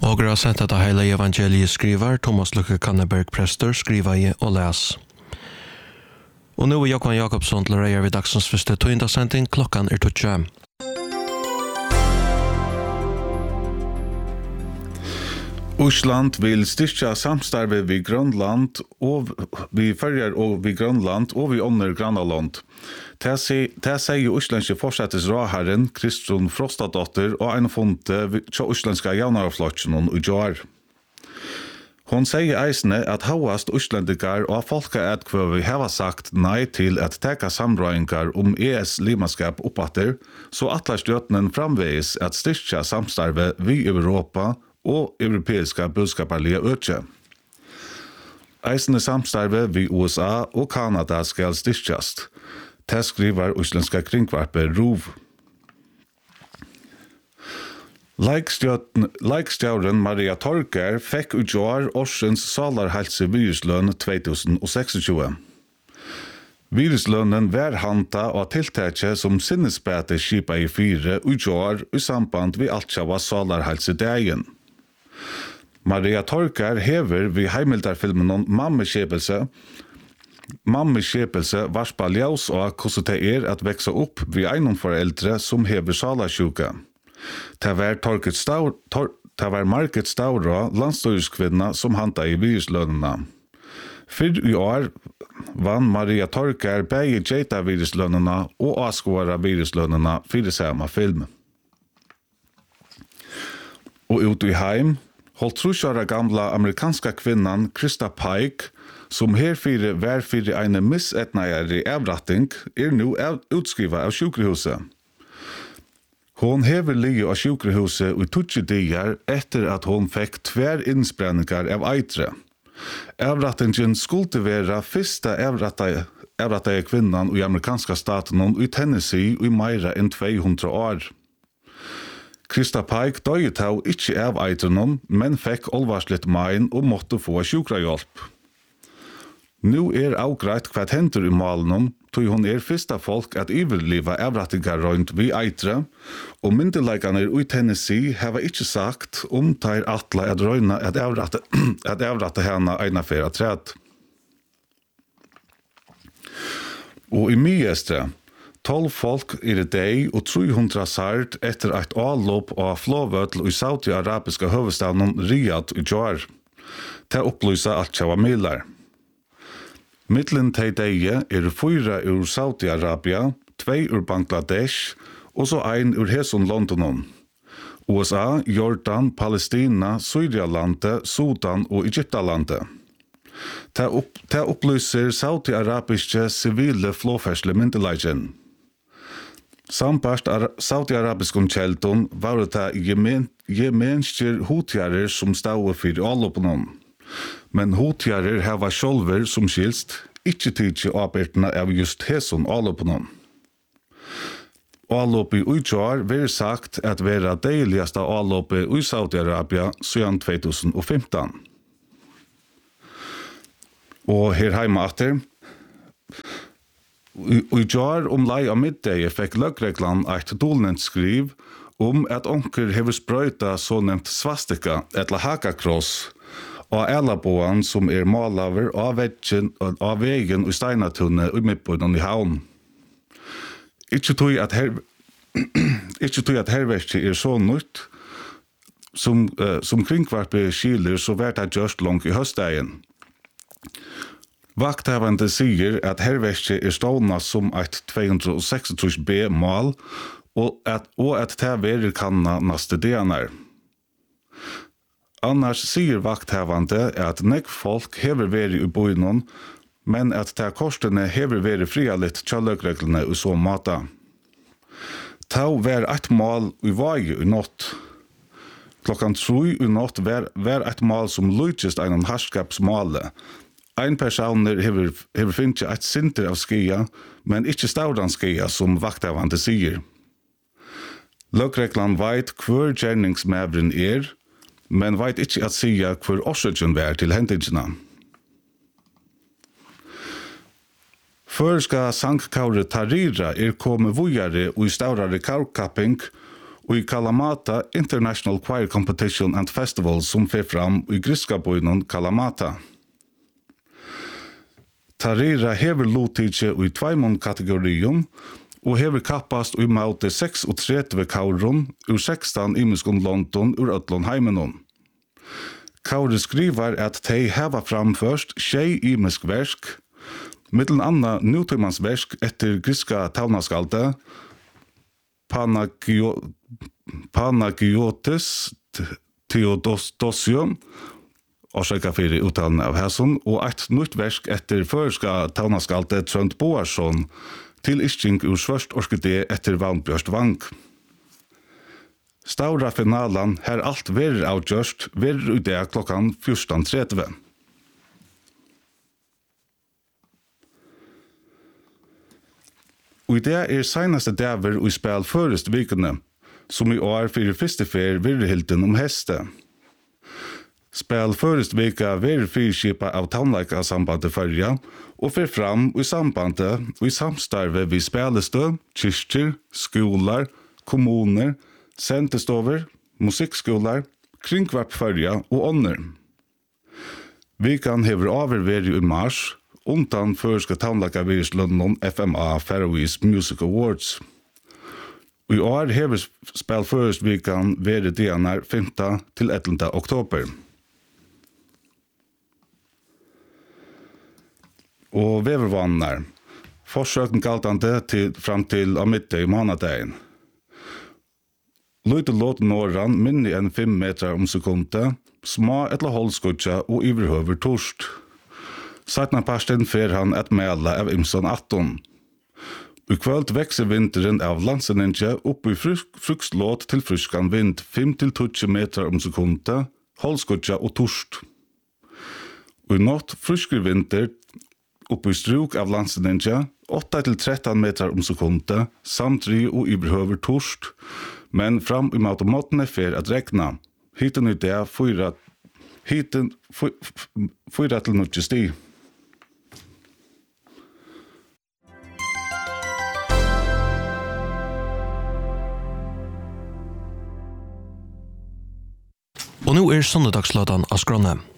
Och har sett att hela evangeliet skriver Thomas Lucke Kanneberg Prester skriver i och läs. Och nu är Jakob Jakobsson till röjer vid dagsens första tøyndagsending klockan 12. Island vil styrka samstarve vid Grønland og vi Føroyar og vid Grønland og vi andre grannaland. Det sier islandske forsettesrådherren Kristrún Frostadóttir og en fonte til islandska javnarflotjen i Joar. Hon sier eisne at hauast islendikar og folkaetkvøvi hava sagt nei til at teka samrøyngar ES-limaskap oppatter, så atlarstjøtnen framvegis at styrka samstarve vid Europa og europeiska budskaparliga økje. Eisne samstarve vid USA og Kanada skal styrkjast. Det skriver islandska kringvarpe ROV. Leikstjauren Maria Torger fekk i år årsens salarhelse viruslønn 2026. Viruslønnen var hanta og tiltaket som sinnesbete skipa i 4 i år i samband vi altsjava salarhelse dagen. Maria Torger hever vid heimildarfilmen Mammeskjepelse varspa ljós og hvordan det at veksa opp vid einon foreldre som hever salasjuka. Det var Margit Staura, landstyrskvinna, som hanta i viruslønnena. Fyrr i år vann Maria Torger begge Jeta viruslønnena og avskåra viruslønnena fyrir samma film. Og ut i heim, holdt 30 år gamla amerikanska kvinnan Krista Pike, som herfyre var fyrir eine missetneier avratting, nu utskriva av sjukrehuset. Hon hever ligge av sjukrehuset i 20 dagar etter at hon fekk 2 innsprengningar av eitre. Avrattingen skulle være fyrsta avrattede kvinnan i amerikanska staten i Tennessee i meira enn 200 år. Krista Pike døde tau ikkje av eitrenom, men fekk olvarslitt mein og måtte få sjukrahjelp. Nu avgreit hva hendur i malen tog hon fyrsta folk at iverliva avrattingar rundt vi eitre, og myndelagarna i Tennessee hava ikkje sagt tar atla at røyna at avratta hana eina fyrra træd. Og i Myestre, 12 folk deg og 300 sart etter eit avlopp av flåvøtl i saudi-arabiska høvestaden Riyadh i Joar. Det opplysa alt tjava milar. Mittlen til deie 4 ur Saudi-Arabia, 2 ur Bangladesh, og så 1 ur Heson Londonon. USA, Jordan, Palestina, Syrialandet, Sudan og Egyptalandet. Det opplyser saudi-arabiske sivile flåfersle myndelagen. Sampast saudi-arabiskon kjeldon var det jemenskjer hotjarer som stod for alloppnån. Men hotjarer hava sjolver som skilst, ikkje tidsi abertna av just heson alloppnån. Alloppi i Joar var sagt at vera deiligasta alloppi i Saudi-Arabia siden 2015. Og her heima atter, i Joar lei av middag fekk løgreglan eit dolnent skriv at onker hever sprøyta så nevnt svastika, etla hakakross, og elaboan som malaver av vegen i steinatunne i midtbøyden i havn. Ikke tog at herverket så nytt, som kringkvarpe skiler så vært det gjørst langt i høstdagen. Vakthavende sier at herverket stående som et 236 B-mål, og at det verer kanna neste dener. Annars sier vakthavende at nekk folk hever veri i bøynon, men at det kostene hever veri fria litt kjalløkreglene i så måte. Tau var et mål i vei i natt. Klokkan 3 i natt var et mål som lykjest en harskapsmåle. Ein personer hever finnet et sinter av skia, men ikkje staudan skia som vakthavande sier. Løkreglan veit hvor gjerningsmævren men veit ikkje at sia hvor årsøkjen var til hendingene. Førska sangkaure Tarira kommet vujare og i staurare kaurkapping, og i Kalamata International Choir Competition and Festival som fer fram i Griskaboinon Kalamata. Tarira hever lotidje i 2 kategorium, og hever kappast i maute 36 kauron ur 16 imiskon London ur ötlon heimenon. Kaure skriver at de heva framførst 6 imisk versk, mittelen anna nutimansversk etter griska tavnaskalde, Panagiotis Theodosium, orsaka fyrir uttalen av hæson, og eit nytt versk etter førska tavnaskalde Trønd Boarsson, til isching ur svørst orkidé etter Vanbjørst Vank. Staura finalan her alt verir avgjørst verir i dag klokkan 14.30. Og i dag seinaste dager i spel førest vikene, som i år fyrir fyrste fer virrehilden heste. Spel førest vika verir fyrskipa av tannleika sambandet fyrja, og fer fram i sambandet og i samstarve vid spelestø, kyrkjer, skolar, kommuner, sentestover, musikkskolar, kringvarp fyrja og ånder. Vikan hever oververi i mars, undan førska tannleika virslønnen FMA Faroese Music Awards. Og i år hever spel førest vikan veri dianar 5. til 11. oktober. Og vevervannar. Forsøken galtande fram til av middag i månadagen. Løyde låt norran minni enn 5 meter sekundet, små etla holdskudja og iverhøver torst. Satna parsten fer han et mela av imson 18. I kvöld vekser vinteren av landseninja opp i frukslåt til fruskan vind 5-20 meter sekundet, holdskudja og torst. Og i natt frusker vinter opp i struk av landseninja 8-13 meter sekundet, samtidig og iverhøver torst, men fram i automatene fer at regna. Hiten i det 4 til 90 sti. Og nu sonndagslådan av skrønne.